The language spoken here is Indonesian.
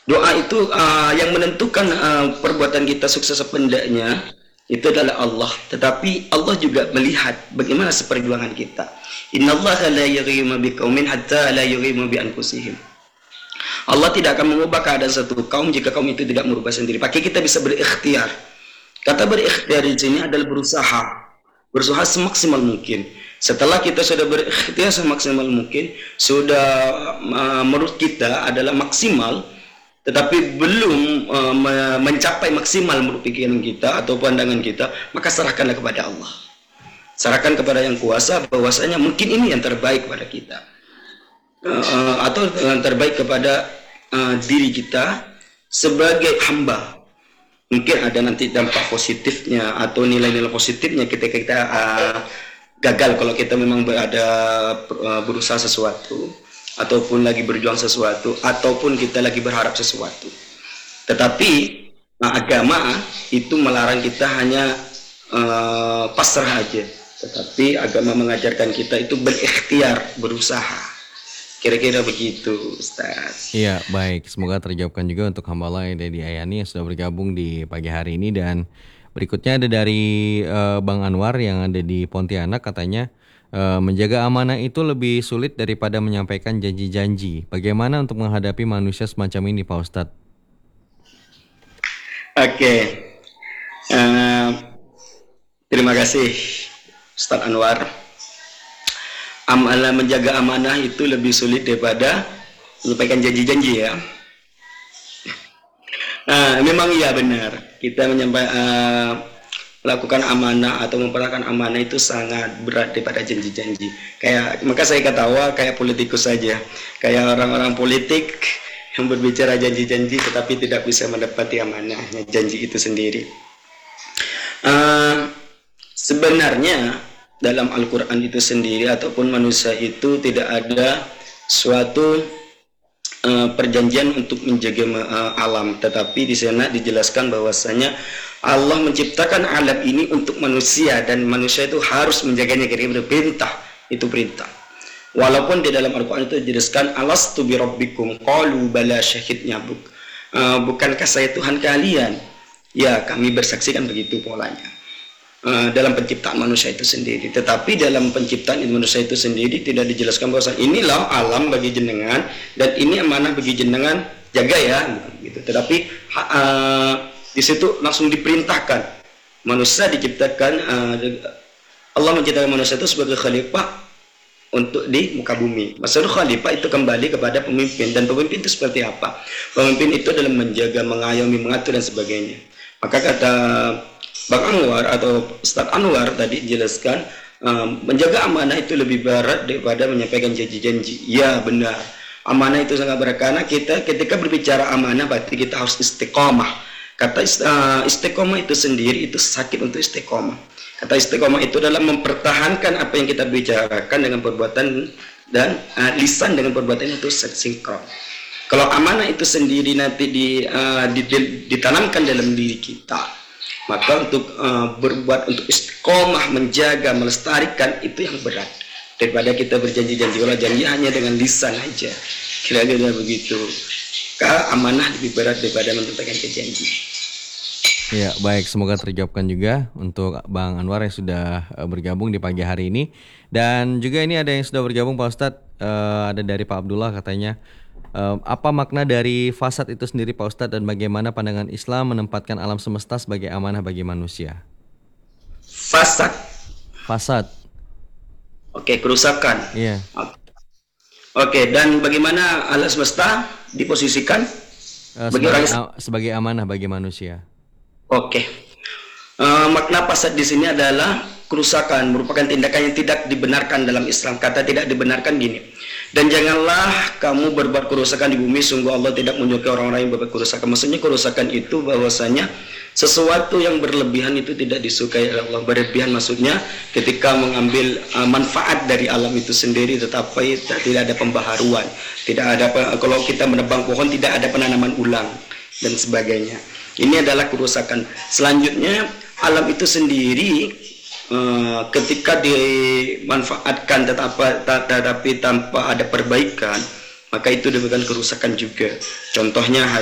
Doa itu yang menentukan perbuatan kita sukses apa endaknya itu adalah Allah. Tetapi Allah juga melihat bagaimana seperjuangan kita. Innallaha la yughayyiru biqaumin hatta la yughayyiru bi anfusihim. Allah tidak akan mengubah keadaan satu kaum jika kaum itu tidak merubah sendiri. Pakai kita bisa berikhtiar. Kata berikhtiar di sini adalah berusaha. Berusaha semaksimal mungkin. Setelah kita sudah berikhtiar semaksimal mungkin, sudah menurut kita adalah maksimal, tetapi belum mencapai maksimal menurut pikiran kita atau pandangan kita, maka serahkanlah kepada Allah. Serahkan kepada yang kuasa bahwasanya mungkin ini yang terbaik pada kita, atau yang terbaik kepada diri kita sebagai hamba. Mungkin ada nanti dampak positifnya atau nilai-nilai positifnya ketika kita gagal kalau kita memang ada berusaha sesuatu, ataupun lagi berjuang sesuatu, ataupun kita lagi berharap sesuatu. Tetapi agama itu melarang kita hanya pasrah aja, tetapi agama mengajarkan kita itu berikhtiar, berusaha. Kira-kira begitu, Ustaz. Iya, baik. Semoga terjawabkan juga untuk hamba Allah Dedi Ayani yang sudah bergabung di pagi hari ini. Dan berikutnya ada dari Bang Anwar yang ada di Pontianak, katanya menjaga amanah itu lebih sulit daripada menyampaikan janji-janji. Bagaimana untuk menghadapi manusia semacam ini, Pak Ustadz? Oke. Terima kasih, Ustadz Anwar. Menjaga amanah itu lebih sulit daripada menyampaikan janji-janji, ya. Memang iya benar. Kita melakukan amanah atau mempertahankan amanah itu sangat berat daripada janji-janji. Maka saya ketawa kayak politikus saja, kayak orang-orang politik yang berbicara janji-janji tetapi tidak bisa mendapati amanahnya janji itu sendiri. Sebenarnya dalam Al-Quran itu sendiri ataupun manusia itu tidak ada suatu perjanjian untuk menjaga alam, tetapi di sana dijelaskan bahwasanya Allah menciptakan alam ini untuk manusia dan manusia itu harus menjaganya. Kira-kira perintah, itu perintah. Walaupun di dalam Al-Quran itu dijelaskan alastu bi rabbikum qalu bala syahidnya, bukankah saya Tuhan kalian? Ya, kami bersaksikan begitu polanya. Dalam penciptaan manusia itu sendiri. Tetapi dalam penciptaan manusia itu sendiri tidak dijelaskan bahwa inilah alam bagi jenengan dan ini amanah bagi jenengan, jaga ya gitu. Tetapi di situ langsung diperintahkan manusia diciptakan, Allah menciptakan manusia itu sebagai khalifah untuk di muka bumi. Maksud khalifah itu kembali kepada pemimpin, dan pemimpin itu seperti apa? Pemimpin itu dalam menjaga, mengayomi, mengatur dan sebagainya. Maka kata Bang Anwar atau Ustaz Anwar tadi jelaskan, menjaga amanah itu lebih berat daripada menyampaikan janji-janji. Ya benar, amanah itu sangat berat karena kita ketika berbicara amanah berarti kita harus istiqomah. Kata istiqomah itu sendiri itu sakit untuk istiqomah. Kata istiqomah itu adalah mempertahankan apa yang kita bicarakan dengan perbuatan dan lisan dengan perbuatan itu sinkron. Kalau amanah itu sendiri nanti ditanamkan dalam diri kita, maka untuk berbuat untuk istiqomah, menjaga, melestarikan itu yang berat daripada kita berjanji-janji. Kalau janji hanya dengan lisan aja, kira-kira begitu. Amanah lebih berat daripada menyampaikan janji. Ya, baik. Semoga terjawabkan juga untuk Bang Anwar yang sudah bergabung di pagi hari ini. Dan juga ini ada yang sudah bergabung, Pak Ustadz. Ada dari Pak Abdullah, katanya, apa makna dari fasad itu sendiri, Pak Ustadz, dan bagaimana pandangan Islam menempatkan alam semesta sebagai amanah bagi manusia? Fasad. Oke, kerusakan. Iya. Oke, dan bagaimana alam semesta diposisikan sebagai amanah bagi manusia? Oke. Makna fasad di sini adalah kerusakan, merupakan tindakan yang tidak dibenarkan dalam Islam. Kata tidak dibenarkan gini: dan janganlah kamu berbuat kerusakan di bumi, sungguh Allah tidak menyukai orang-orang yang berbuat kerusakan. Maksudnya kerusakan itu bahwasanya sesuatu yang berlebihan itu tidak disukai oleh Allah. Berlebihan maksudnya ketika mengambil manfaat dari alam itu sendiri tetapi tidak ada pembaharuan, tidak ada kalau kita menebang pohon tidak ada penanaman ulang dan sebagainya. Ini adalah kerusakan. Selanjutnya alam itu sendiri ketika dimanfaatkan tetapi tanpa ada perbaikan, maka itu demikian kerusakan juga. Contohnya